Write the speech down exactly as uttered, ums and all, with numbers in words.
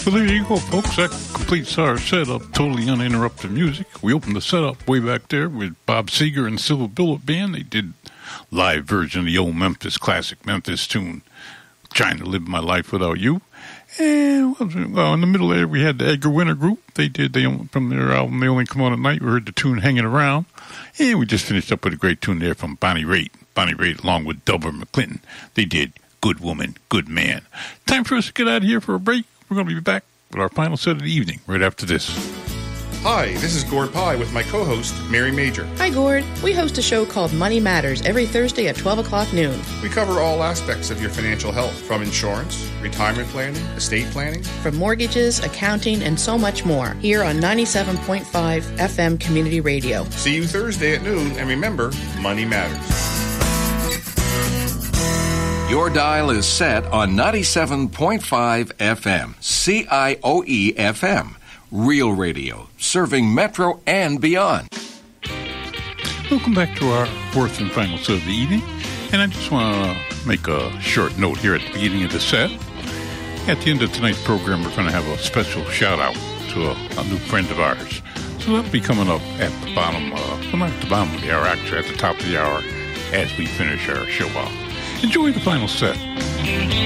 Well, there you go, folks. That completes our setup, totally uninterrupted music. We opened the setup way back there with Bob Seger and Silver Bullet Band. They did live version of the old Memphis classic Memphis tune, Trying to Live My Life Without You. And, well, in the middle there, we had the Edgar Winter Group. They did, they from their album, They Only Come On at Night. We heard the tune Hanging Around. And we just finished up with a great tune there from Bonnie Raitt. Bonnie Raitt along with Delbert McClinton. They did Good Woman, Good Man. Time for us to get out of here for a break. We're going to be back with our final set of the evening right after this. Hi, this is Gord Pye with my co-host, Mary Major. Hi, Gord. We host a show called Money Matters every Thursday at twelve o'clock noon. We cover all aspects of your financial health, from insurance, retirement planning, estate planning, from mortgages, accounting, and so much more, here on ninety-seven point five F M Community Radio. See you Thursday at noon, and remember, money matters. Your dial is set on ninety-seven point five F M, C I O E F M. Real radio, serving Metro and beyond. Welcome back to our fourth and final set of the evening. And I just want to make a short note here at the beginning of the set. At the end of tonight's program, we're going to have a special shout-out to a, a new friend of ours. So that'll be coming up at the bottom, uh, well, not at the bottom of the hour, actually at the top of the hour as we finish our show off. Enjoy the final set.